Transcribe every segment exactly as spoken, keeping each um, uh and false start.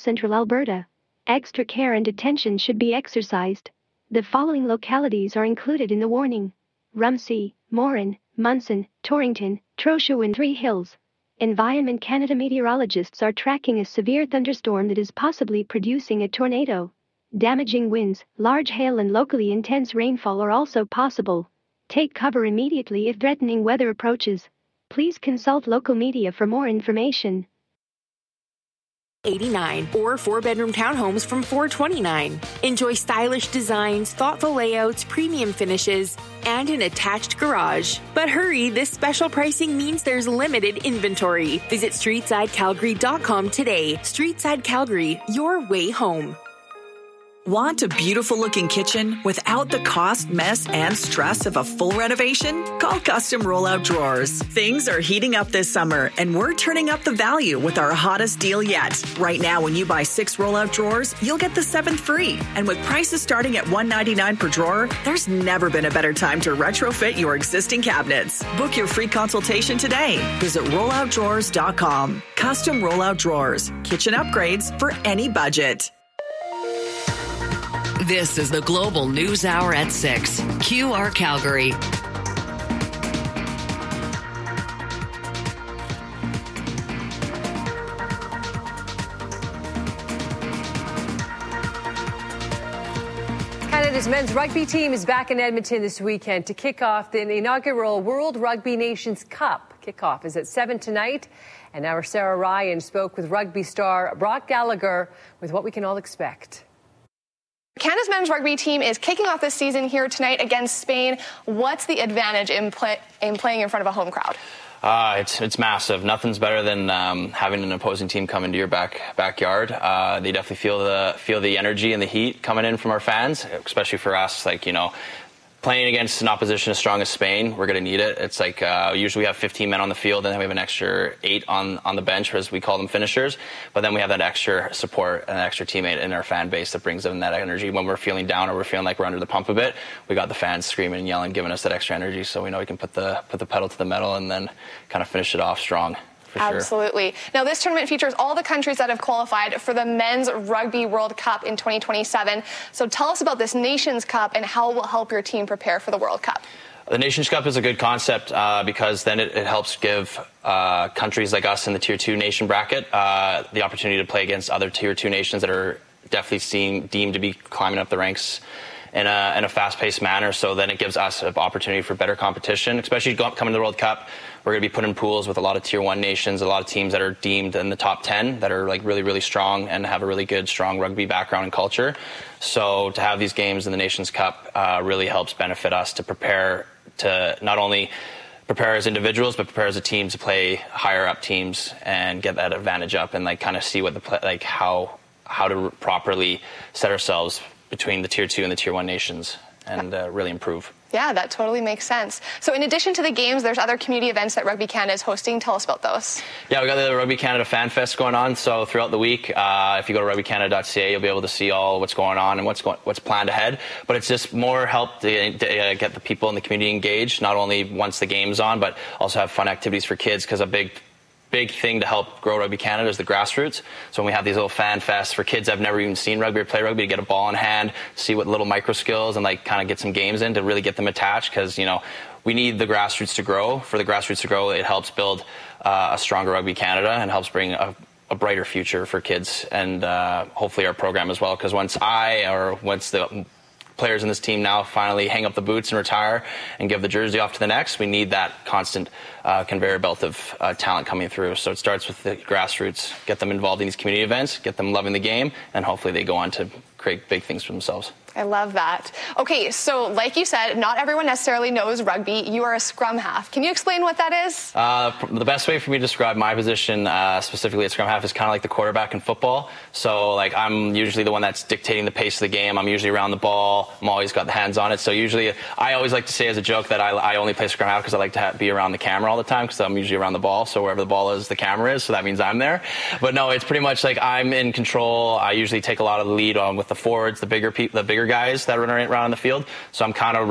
central Alberta. Extra care and attention should be exercised. The following localities are included in the warning: Rumsey, Morin, Munson, Torrington, Trochu and Three Hills. Environment Canada meteorologists are tracking a severe thunderstorm that is possibly producing a tornado. Damaging winds, large hail and locally intense rainfall are also possible. Take cover immediately if threatening weather approaches. Please consult local media for more information. eighty-nine or four-bedroom townhomes from four twenty-nine. Enjoy stylish designs, thoughtful layouts, premium finishes, and an attached garage. But hurry, this special pricing means there's limited inventory. Visit streetside calgary dot com today. Streetside Calgary, your way home. Want a beautiful-looking kitchen without the cost, mess, and stress of a full renovation? Call Custom Rollout Drawers. Things are heating up this summer, and we're turning up the value with our hottest deal yet. Right now, when you buy six rollout drawers, you'll get the seventh free. And with prices starting at one hundred ninety-nine dollars per drawer, there's never been a better time to retrofit your existing cabinets. Book your free consultation today. Visit rollout drawers dot com. Custom Rollout Drawers. Kitchen upgrades for any budget. This is the Global News Hour at six. Q R Calgary. Canada's men's rugby team is back in Edmonton this weekend to kick off the inaugural World Rugby Nations Cup. Kickoff is at seven tonight. And our Sarah Ryan spoke with rugby star Brock Gallagher with what we can all expect. Canada's men's rugby team is kicking off this season here tonight against Spain. What's the advantage in, play, in playing in front of a home crowd? Uh, it's it's massive. Nothing's better than um, having an opposing team come into your back backyard. Uh, they definitely feel the feel the energy and the heat coming in from our fans, especially for us. Like, you know, playing against an opposition as strong as Spain, we're going to need it. It's like uh, usually we have fifteen men on the field, and then we have an extra eight on, on the bench, as we call them finishers. But then we have that extra support and an extra teammate in our fan base that brings them that energy. When we're feeling down or we're feeling like we're under the pump a bit, we got the fans screaming and yelling, giving us that extra energy, so we know we can put the put the pedal to the metal and then kind of finish it off strong. For Absolutely. Sure. Now, this tournament features all the countries that have qualified for the Men's Rugby World Cup in twenty twenty-seven. So tell us about this Nations Cup and how it will help your team prepare for the World Cup. The Nations Cup is a good concept uh, because then it, it helps give uh, countries like us in the Tier two nation bracket uh, the opportunity to play against other Tier two nations that are definitely seen, deemed to be climbing up the ranks in a, in a fast-paced manner. So then it gives us an opportunity for better competition, especially coming to the World Cup. We're going to be put in pools with a lot of Tier one nations, a lot of teams that are deemed in the top ten that are like really, really strong and have a really good, strong rugby background and culture. So to have these games in the Nations Cup uh, really helps benefit us to prepare to not only prepare as individuals, but prepare as a team to play higher up teams and get that advantage up and like kind of see what the like how how to properly set ourselves between the Tier two and the Tier one nations and uh, really improve. Yeah, that totally makes sense. So in addition to the games, there's other community events that Rugby Canada is hosting. Tell us about those. Yeah, we got the Rugby Canada Fan Fest going on. So throughout the week, uh, if you go to rugby canada dot c a, you'll be able to see all what's going on and what's going, what's planned ahead. But it's just more help to, to uh, get the people in the community engaged, not only once the game's on, but also have fun activities for kids, because a big big thing to help grow Rugby Canada is the grassroots. So when we have these little fan fests for kids that have never even seen rugby or play rugby, to get a ball in hand, see what little micro skills and like kind of get some games in to really get them attached, because, you know, we need the grassroots to grow. For the grassroots to grow, it helps build uh, a stronger Rugby Canada and helps bring a, a brighter future for kids and uh, hopefully our program as well, because once I or once the players in this team now finally hang up the boots and retire and give the jersey off to the next, we need that constant uh, conveyor belt of uh, talent coming through. So it starts with the grassroots, get them involved in these community events, get them loving the game, and hopefully they go on to create big things for themselves. I love that. Okay, so like you said, not everyone necessarily knows rugby. You are a scrum half. Can you explain what that is? Uh, the best way for me to describe my position, uh, specifically at scrum half, is kind of like the quarterback in football. So, like, I'm usually the one that's dictating the pace of the game. I'm usually around the ball. I'm always got the hands on it. So usually, I always like to say as a joke that I, I only play scrum half because I like to ha- be around the camera all the time, because I'm usually around the ball. So wherever the ball is, the camera is. So that means I'm there. But no, it's pretty much like I'm in control. I usually take a lot of the lead on with the forwards, the bigger people, the bigger guys that run around the field. So I'm kind of like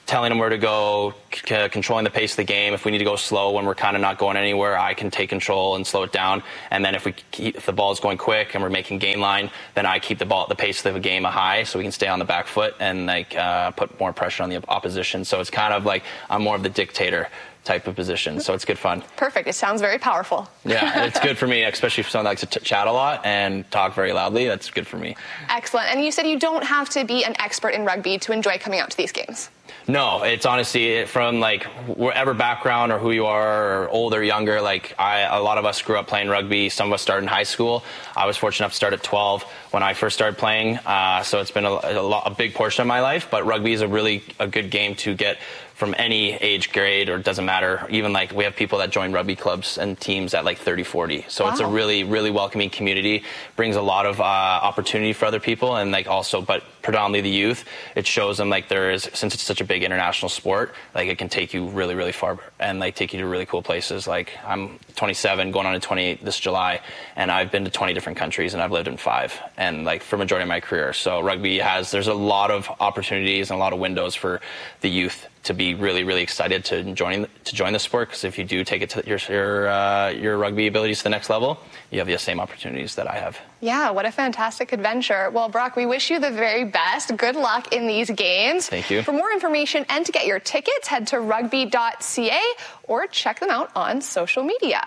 telling them where to go, c- controlling the pace of the game. If we need to go slow when we're kind of not going anywhere, I can take control and slow it down. And then if we keep, if the ball is going quick and we're making game line, then I keep the ball, the pace of the game high, so we can stay on the back foot and like uh, put more pressure on the opposition. So it's kind of like I'm more of the dictator type of position, so it's good fun. Perfect. It sounds very powerful. Yeah, it's good for me, especially for someone that likes to t- chat a lot and talk very loudly. That's good for me. Excellent. And you said you don't have to be an expert in rugby to enjoy coming out to these games. No, it's honestly from like whatever background or who you are, or old or younger. Like I, a lot of us grew up playing rugby. Some of us started in high school. I was fortunate enough to start at twelve when I first started playing. Uh, so it's been a, a, lot, a big portion of my life. But rugby is a really a good game to get from any age grade, or it doesn't matter. Even like we have people that join rugby clubs and teams at like thirty, forty. So wow. It's a really, really welcoming community. Brings a lot of uh, opportunity for other people, and like also, but predominantly the youth. It shows them like there is, since it's such a big international sport, like it can take you really, really far and like take you to really cool places. Like I'm twenty-seven, going on to twenty-eight this July, and I've been to twenty different countries and I've lived in five, and like for majority of my career. So rugby has, there's a lot of opportunities and a lot of windows for the youth to be really, really excited to join to join the sport, because if you do take it to your your, uh, your rugby abilities to the next level, you have the same opportunities that I have. Yeah, what a fantastic adventure. Well, Brock, we wish you the very best. Good luck in these games. Thank you. For more information and to get your tickets, head to rugby dot c a or check them out on social media.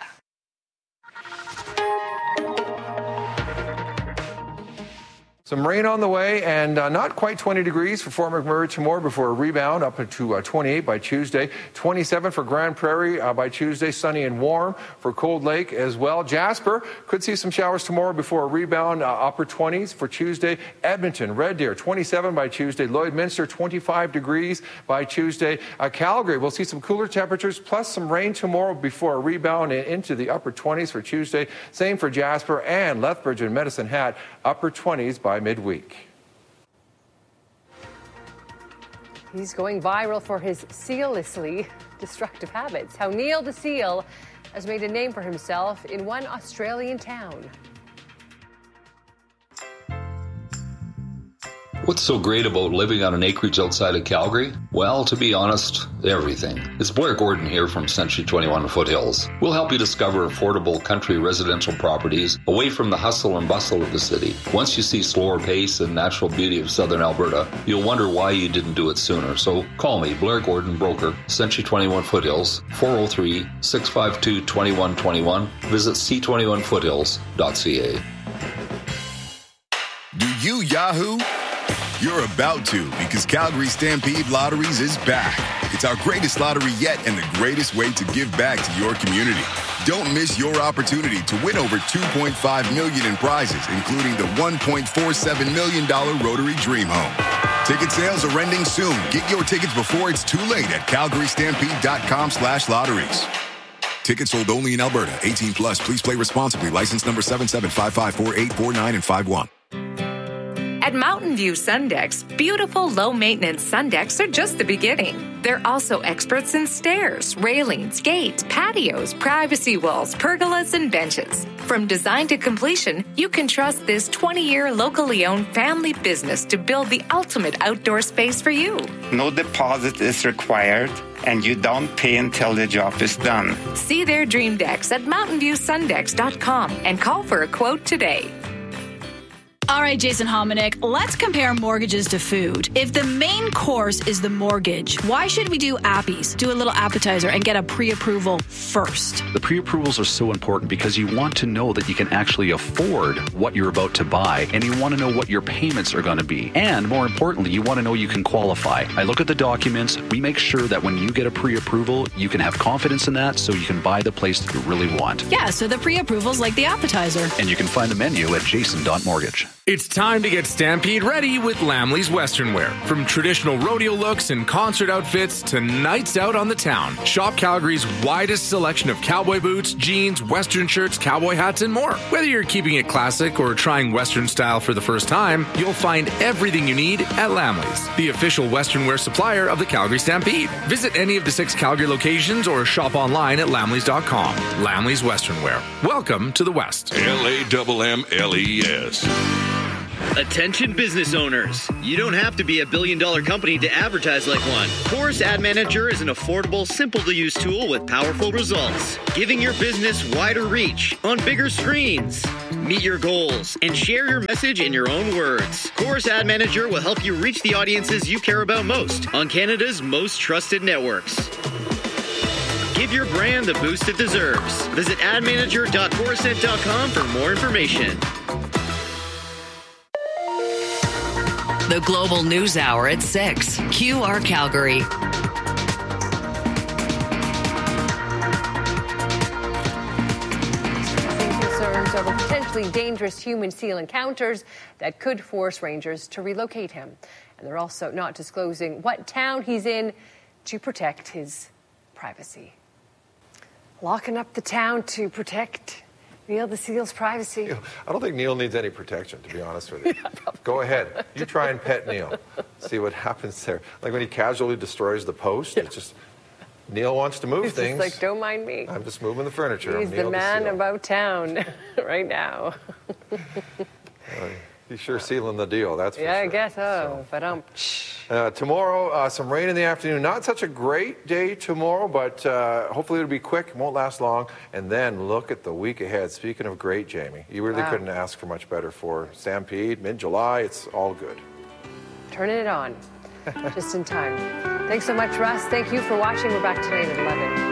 Some rain on the way, and uh, not quite twenty degrees for Fort McMurray tomorrow before a rebound up to uh, twenty-eight by Tuesday. twenty-seven for Grand Prairie uh, by Tuesday, sunny and warm for Cold Lake as well. Jasper could see some showers tomorrow before a rebound, uh, upper twenties for Tuesday. Edmonton, Red Deer, twenty-seven by Tuesday. Lloydminster, twenty-five degrees by Tuesday. Uh, Calgary, we'll see some cooler temperatures plus some rain tomorrow before a rebound and into the upper twenties for Tuesday. Same for Jasper and Lethbridge and Medicine Hat, upper twenties by midweek. He's going viral for his sealessly destructive habits. How Neil the Seal has made a name for himself in one Australian town. What's so great about living on an acreage outside of Calgary? Well, to be honest, everything. It's Blair Gordon here from Century twenty-one Foothills. We'll help you discover affordable country residential properties away from the hustle and bustle of the city. Once you see slower pace and natural beauty of southern Alberta, you'll wonder why you didn't do it sooner. So call me, Blair Gordon, broker, Century twenty-one Foothills, four oh three, six five two, two one two one. Visit c twenty-one foothills dot c a. Do you Yahoo? You're about to, because Calgary Stampede Lotteries is back. It's our greatest lottery yet and the greatest way to give back to your community. Don't miss your opportunity to win over two point five million dollars in prizes, including the one point four seven million dollars Rotary Dream Home. Ticket sales are ending soon. Get your tickets before it's too late at calgary stampede dot com slash lotteries. Tickets sold only in Alberta. eighteen plus. Please play responsibly. License number seven seven five five four eight four nine and five one. At Mountain View Sundecks, beautiful low-maintenance Sundecks are just the beginning. They're also experts in stairs, railings, gates, patios, privacy walls, pergolas, and benches. From design to completion, you can trust this twenty-year locally owned family business to build the ultimate outdoor space for you. No deposit is required, and you don't pay until the job is done. See their dream decks at mountain view sundecks dot com and call for a quote today. All right, Jason Hominick, let's compare mortgages to food. If the main course is the mortgage, why should we do appies, do a little appetizer, and get a pre-approval first? The pre-approvals are so important because you want to know that you can actually afford what you're about to buy, and you want to know what your payments are going to be. And more importantly, you want to know you can qualify. I look at the documents. We make sure that when you get a pre-approval, you can have confidence in that so you can buy the place that you really want. Yeah, so the pre-approval's like the appetizer. And you can find the menu at jason dot mortgage. It's time to get Stampede ready with Lamley's Western Wear. From traditional rodeo looks and concert outfits to nights out on the town, shop Calgary's widest selection of cowboy boots, jeans, Western shirts, cowboy hats, and more. Whether you're keeping it classic or trying Western style for the first time, you'll find everything you need at Lamley's, the official Western wear supplier of the Calgary Stampede. Visit any of the six Calgary locations or shop online at lamleys dot com. Lamley's Western Wear. Welcome to the West. L A M M L E S. Attention business owners. You don't have to be a billion dollar company to advertise like one. Chorus Ad Manager is an affordable, simple to use tool with powerful results, giving your business wider reach on bigger screens. Meet your goals and share your message in your own words. Chorus Ad Manager will help you reach the audiences you care about most on Canada's most trusted networks. Give your brand the boost it deserves. Visit ad manager dot corusent dot com for more information. The Global News Hour at six. Q R Calgary. Concerns over potentially dangerous human-seal encounters that could force rangers to relocate him. And they're also not disclosing what town he's in to protect his privacy. Locking up the town to protect Neil the Seal's privacy. I don't think Neil needs any protection, to be honest with you. Yeah, go ahead. You try and pet Neil. See what happens there. Like when he casually destroys the post, yeah. It's just, Neil wants to move He's things. Just like, don't mind me. I'm just moving the furniture. He's I'm the Neil man the about town right now. uh, he's sure sealing the deal, that's for yeah, sure. I guess so. so. But um. Uh, tomorrow, uh, some rain in the afternoon. Not such a great day tomorrow, but uh, hopefully it'll be quick. It won't last long. And then look at the week ahead. Speaking of great, Jamie, you really wow. couldn't ask for much better for Stampede. Mid-July, it's all good. Turning it on just in time. Thanks so much, Russ. Thank you for watching. We're back tonight at eleven.